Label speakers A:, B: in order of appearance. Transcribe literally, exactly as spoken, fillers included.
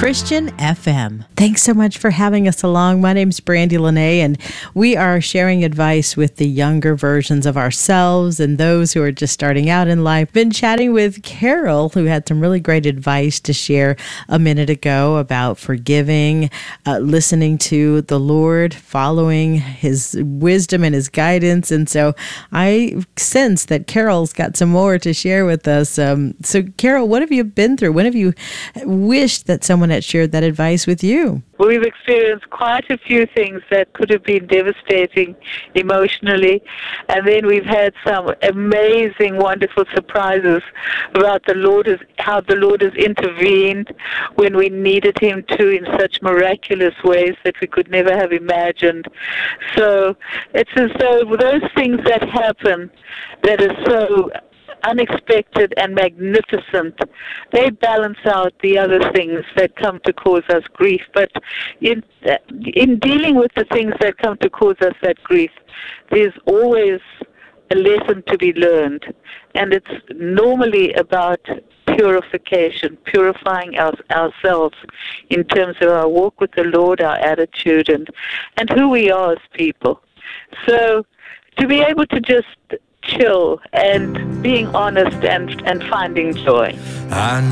A: Christian F M. Thanks so much for having us along. My name's Brandy Lene, and we are sharing advice with the younger versions of ourselves and those who are just starting out in life. Been chatting with Carol, who had some really great advice to share a minute ago about forgiving, uh, listening to the Lord, following His wisdom and His guidance. And so I sense that Carol's got some more to share with us. Um, so, Carol, what have you been through? When have you wished that someone had shared that advice with you?
B: We've experienced quite a few things that could have been devastating emotionally, and then we've had some amazing, wonderful surprises about the Lord, is how the Lord has intervened when we needed Him to in such miraculous ways that we could never have imagined. So it's as though those things that happen that are so unexpected and magnificent, they balance out the other things that come to cause us grief. But in in dealing with the things that come to cause us that grief, there's always a lesson to be learned, and it's normally about purification, purifying our, ourselves in terms of our walk with the Lord, our attitude, and, and who we are as people. So to be able to just chill and being honest and, and finding joy.
C: I know